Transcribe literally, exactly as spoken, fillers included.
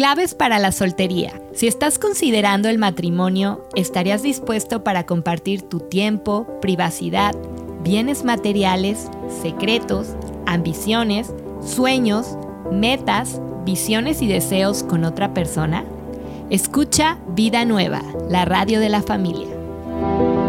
Claves para la soltería. Si estás considerando el matrimonio, ¿estarías dispuesto para compartir tu tiempo, privacidad, bienes materiales, secretos, ambiciones, sueños, metas, visiones y deseos con otra persona? Escucha Vida Nueva, la radio de la familia.